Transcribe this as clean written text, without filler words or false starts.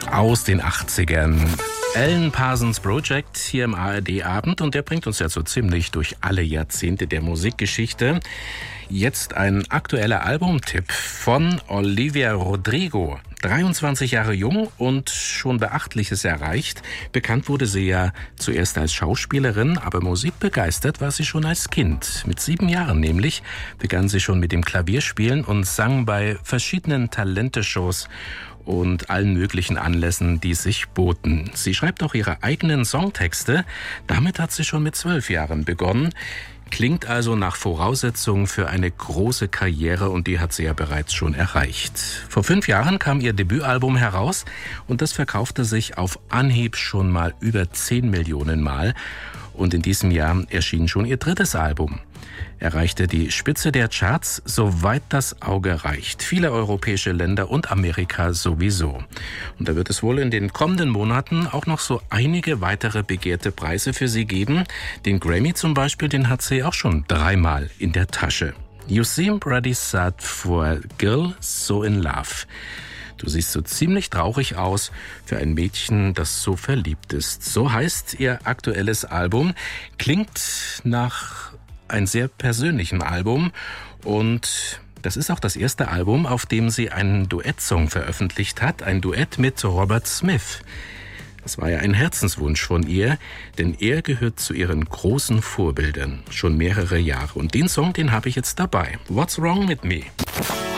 aus den 80ern. Alan Parsons Project hier im ARD-Abend, und der bringt uns ja so ziemlich durch alle Jahrzehnte der Musikgeschichte. Jetzt ein aktueller Albumtipp von Olivia Rodrigo. 23 Jahre jung und schon Beachtliches erreicht. Bekannt wurde sie ja zuerst als Schauspielerin, aber musikbegeistert war sie schon als Kind. Mit 7 Jahren nämlich begann sie schon mit dem Klavierspielen und sang bei verschiedenen Talenteshows und allen möglichen Anlässen, die sich boten. Sie schreibt auch ihre eigenen Songtexte. Damit hat sie schon mit 12 Jahren begonnen. Klingt also nach Voraussetzungen für eine große Karriere, und die hat sie ja bereits schon erreicht. Vor 5 Jahren kam ihr Debütalbum heraus und das verkaufte sich auf Anhieb schon mal über 10 Millionen Mal. Und in diesem Jahr erschien schon ihr 3. Album. Erreichte die Spitze der Charts, soweit das Auge reicht. Viele europäische Länder und Amerika sowieso. Und da wird es wohl in den kommenden Monaten auch noch so einige weitere begehrte Preise für sie geben. Den Grammy zum Beispiel, den hat sie auch schon 3-mal in der Tasche. You seem pretty sad for a girl so in love. Du siehst so ziemlich traurig aus für ein Mädchen, das so verliebt ist. So heißt ihr aktuelles Album. Klingt nach einem sehr persönlichen Album, und das ist auch das erste Album, auf dem sie einen Duettsong veröffentlicht hat. Ein Duett mit Robert Smith. Das war ja ein Herzenswunsch von ihr, denn er gehört zu ihren großen Vorbildern schon mehrere Jahre. Und den Song, den habe ich jetzt dabei. What's Wrong with Me?